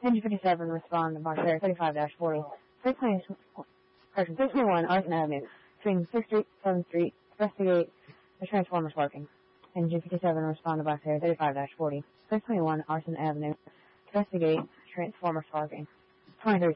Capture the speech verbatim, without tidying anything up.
Engine fifty-seven, respond to Box Area thirty-five forty. Freight plane, correction, six twenty-one, Arson Avenue, between sixth Street, seventh Street, investigate the transformer sparking. Engine fifty-seven, respond to Box Area thirty-five forty. six twenty-one, Arson Avenue, investigate transformer sparking. twenty-three